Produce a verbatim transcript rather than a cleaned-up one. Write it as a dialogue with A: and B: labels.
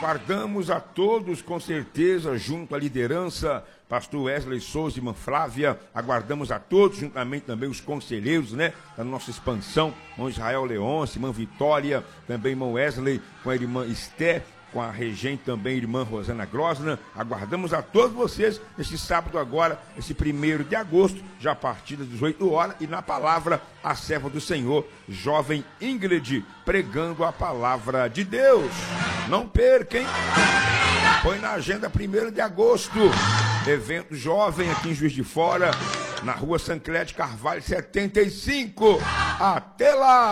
A: Aguardamos a todos, com certeza, junto à liderança, pastor Wesley Souza e irmã Flávia. Aguardamos a todos, juntamente também os conselheiros, né, da nossa expansão, irmão Israel Leôncio, irmã Vitória, também irmão Wesley, com a irmã Esté, com a regente também, irmã Rosana Grosna. Aguardamos a todos vocês este sábado agora, esse primeiro de agosto, já a partir das dezoito horas, e na palavra, a serva do Senhor, jovem Ingrid, pregando a palavra de Deus. Não perca, hein? Põe na agenda primeiro de agosto, evento jovem aqui em Juiz de Fora, na rua Sancler de Carvalho setenta e cinco. Até lá!